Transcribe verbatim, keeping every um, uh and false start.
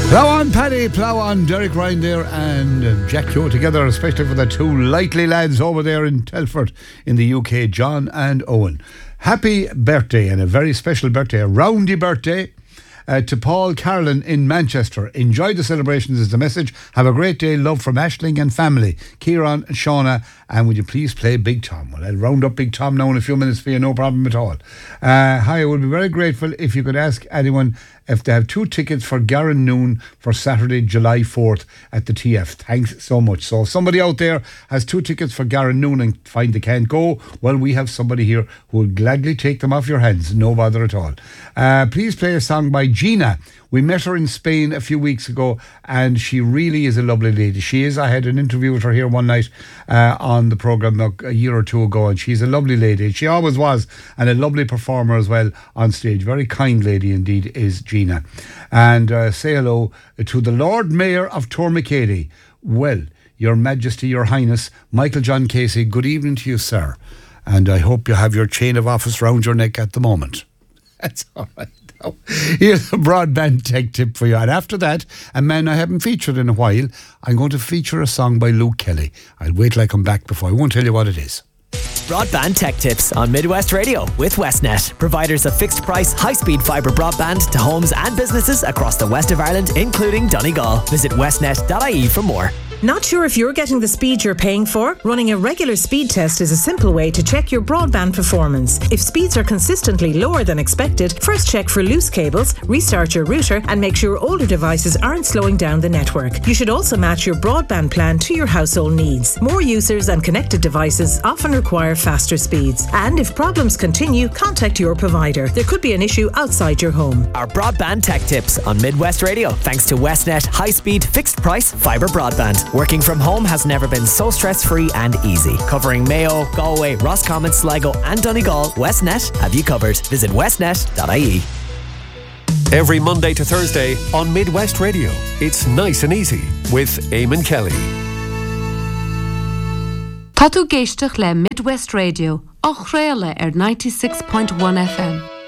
Plough on Paddy, plough on Derek Ryan there and uh, Jack Keogh together, especially for the two likely lads over there in Telford in the U K, John and Owen. Happy birthday, and a very special birthday, a roundy birthday uh, to Paul Carlin in Manchester. Enjoy the celebrations is the message. Have a great day. Love from Aisling and family. Kieran and Shauna. And would you please play Big Tom? Well, I'll round up Big Tom now in a few minutes for you, no problem at all. Uh, hi, I would be very grateful if you could ask anyone if they have two tickets for Garran Noon for Saturday, July fourth at the T F. Thanks so much. So if somebody out there has two tickets for Garran Noon and find they can't go, well, we have somebody here who will gladly take them off your hands. No bother at all. Uh, please play a song by Gina. We met her in Spain a few weeks ago, and she really is a lovely lady. She is. I had an interview with her here one night uh, on the programme a, a year or two ago, and she's a lovely lady. She always was, and a lovely performer as well on stage. Very kind lady indeed is Gina. And uh, say hello to the Lord Mayor of Tourmakeady. Well, Your Majesty, Your Highness, Michael John Casey, good evening to you, sir. And I hope you have your chain of office round your neck at the moment. That's all right. Here's a broadband tech tip for you. And after that, a man I haven't featured in a while, I'm going to feature a song by Luke Kelly. I'll wait till I come back before I won't tell you what it is. Broadband Tech Tips on Midwest Radio with Westnet, providers of fixed price, high-speed fibre broadband to homes and businesses across the west of Ireland, including Donegal. Visit westnet dot I E for more. Not sure if you're getting the speed you're paying for? Running a regular speed test is a simple way to check your broadband performance. If speeds are consistently lower than expected, first check for loose cables, restart your router, and make sure older devices aren't slowing down the network. You should also match your broadband plan to your household needs. More users and connected devices often require faster speeds. And if problems continue, contact your provider. There could be an issue outside your home. Our Broadband Tech Tips on Midwest Radio, thanks to Westnet high-speed, fixed-price fibre broadband. Working from home has never been so stress-free and easy. Covering Mayo, Galway, Roscommon, Sligo and Donegal, Westnet have you covered. Visit westnet dot I E. Every Monday to Thursday on Midwest Radio, it's Nice and Easy with Eamon Kelly. Tá tú géisteach le Midwest Radio, ó chréile ar ninety-six point one F M.